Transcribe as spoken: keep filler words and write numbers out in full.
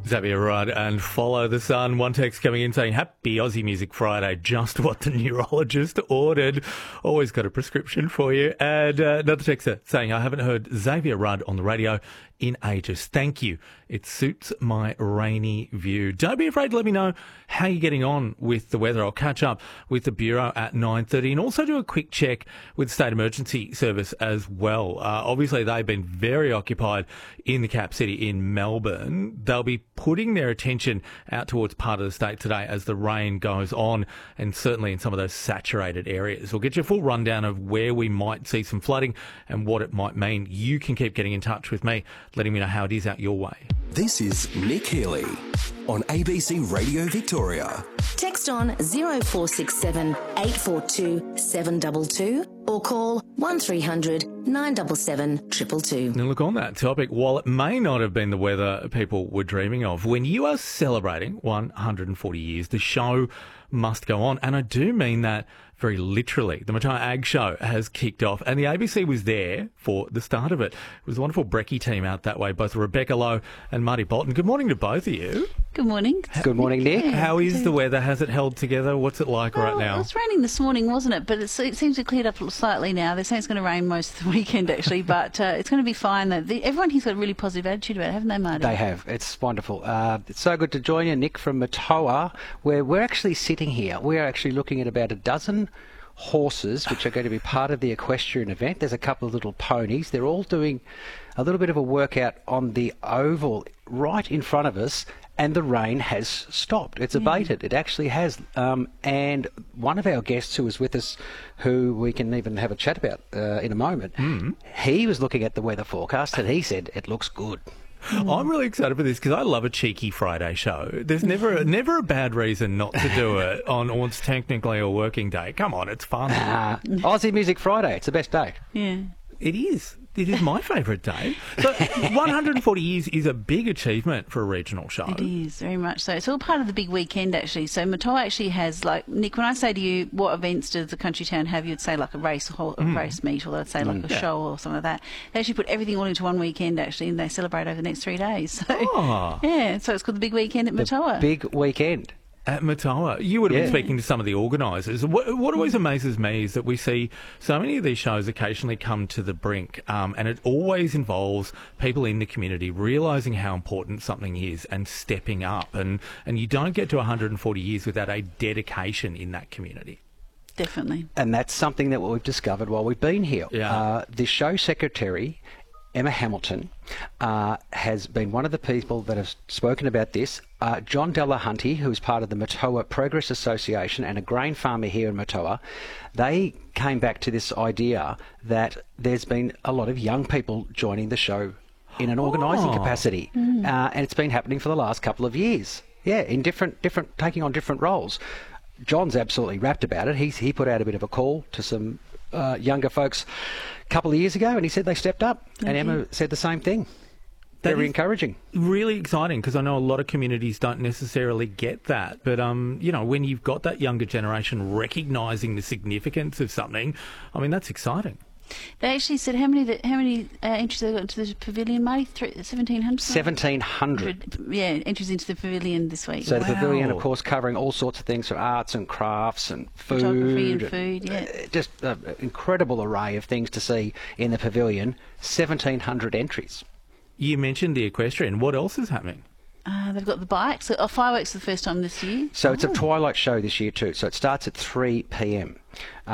Xavier Rudd and Follow the Sun. One text coming in saying, happy Aussie Music Friday, just what the neurologist ordered. Always got a prescription for you. And uh, another texter saying, I haven't heard Xavier Rudd on the radio in ages. Thank you. It suits my rainy view. Don't be afraid to let me know how you're getting on with the weather. I'll catch up with the Bureau at nine thirty and also do a quick check with the State Emergency Service as well. Uh, obviously, they've been very occupied in the cap city in Melbourne. They'll be putting their attention out towards part of the state today as the rain goes on, and certainly in some of those saturated areas. We'll get you a full rundown of where we might see some flooding and what it might mean. You can keep getting in touch with me, letting me know how it is out your way. This is Nick Healy on A B C Radio Victoria. Text on zero four six seven eight four two seven two two or call one three hundred nine seven seven two two two. Now look, on that topic, while it may not have been the weather people were dreaming of, when you are celebrating one hundred forty years, the show must go on. And I do mean that very literally. The Matoa Ag Show has kicked off and the A B C was there for the start of it. It was a wonderful Brekkie team out that way, both Rebecca Lowe and Marty Bolton. Good morning to both of you. Good morning. Good morning, Nick. Yeah. How is the weather? Has it held together? What's it like well, right now? It was raining this morning, wasn't it? But it's, it seems to have cleared up slightly now. They're saying it's going to rain most of the weekend, actually, but uh, it's going to be fine. Though. The, everyone here's got a really positive attitude about it, haven't they, Marty? They have. It's wonderful. Uh, it's so good to join you, Nick, from Matoa, where we're actually sitting here. We are actually looking at about a dozen horses which are going to be part of the equestrian event. There's a couple of little ponies. They're all doing a little bit of a workout on the oval right in front of us, and the rain has stopped. It's abated. Yeah. It actually has. Um, and one of our guests who was with us, who we can even have a chat about uh, in a moment, mm. he was looking at the weather forecast and he said it looks good. I'm really excited for this because I love a cheeky Friday show. There's never never a bad reason not to do it on what's technically a working day. Come on, it's fun. Uh, Aussie Music Friday, it's the best day. Yeah. It is. It is my favourite day. So one hundred forty years is a big achievement for a regional show. It is, very much so. It's all part of the big weekend, actually. So Matoa actually has, like, Nick, when I say to you, what events does the country town have, you'd say like a race or a mm. race meet, or they'd say like mm. a yeah. show or something like that. They actually put everything all into one weekend, actually, and they celebrate over the next three days. So, oh. Yeah, so it's called the big weekend at Matoa. The big weekend. At Matoa. You would have yeah. been speaking to some of the organisers. What, what always amazes me is that we see so many of these shows occasionally come to the brink, um, and it always involves people in the community realising how important something is and stepping up. And, and you don't get to one hundred forty years without a dedication in that community. Definitely. And that's something that we've discovered while we've been here. Yeah. Uh, the show secretary, Emma Hamilton, uh, has been one of the people that have spoken about this. Uh, John Delahunty, who is part of the Matoa Progress Association and a grain farmer here in Matoa, they came back to this idea that there's been a lot of young people joining the show in an organising oh. capacity, mm. uh, and it's been happening for the last couple of years. Yeah, in different, different, taking on different roles. John's absolutely rapt about it. He's he put out a bit of a call to some uh, younger folks a couple of years ago, and he said they stepped up. Thank and Emma you. said the same thing. That Very encouraging. Really exciting, because I know a lot of communities don't necessarily get that. But, um, you know, when you've got that younger generation recognising the significance of something, I mean, that's exciting. They actually said how many that, how many uh, entries they got into the pavilion, Marty? seventeen hundred? seventeen hundred. Yeah, entries into the pavilion this week. So wow. the pavilion, of course, covering all sorts of things, from arts and crafts and food. Photography and food, yeah. Uh, just an incredible array of things to see in the pavilion. seventeen hundred entries. You mentioned the equestrian. What else is happening? Uh, they've got the bikes. Oh, fireworks for the first time this year. So oh. it's a twilight show this year too. So it starts at three p m.